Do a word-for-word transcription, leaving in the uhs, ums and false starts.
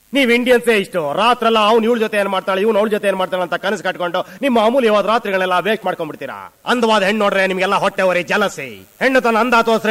ನೀವ್ ಇಂಡಿಯನ್ಸೇ ಇಷ್ಟು ರಾತ್ರೆಲ್ಲ ಅವ್ನು ಇವಳ ಜೊತೆ ಏನ್ ಮಾಡ್ತಾಳೆ ಇವ್ನು ಅವಳ ಜೊತೆ ಏನ್ ಮಾಡ್ತಾಳೆ ಅಂತ ಕನಸು ಕಟ್ಕೊಂಡು ನಿಮ್ಮ ಅಮೂಲ್ಯವಾದ ರಾತ್ರಿಗಳೆಲ್ಲ ವೇಸ್ಟ್ ಮಾಡ್ಕೊಂಡ್ಬಿಡ್ತೀರಾ. ಅಂದವಾದ ಹೆಣ್ಣು ನೋಡ್ರೆ ನಿಮ್ಗೆಲ್ಲ ಹೊಟ್ಟೆ ಹೊರಿ ಜಲಸಿ. ಹೆಣ್ಣು ತನ್ನ ಅಂದ ತೋರ್ಸ್ರೆ